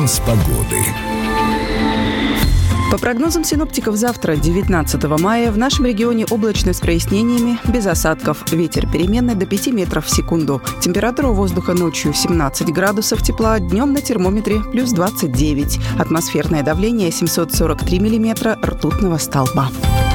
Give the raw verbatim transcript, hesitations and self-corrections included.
Прогноз погоды. По прогнозам синоптиков, завтра, девятнадцатого мая, в нашем регионе облачно с прояснениями, без осадков. Ветер переменный до пяти метров в секунду. Температура воздуха ночью семнадцать градусов тепла, днем на термометре плюс двадцать девять. Атмосферное давление семьсот сорок три миллиметра ртутного столба.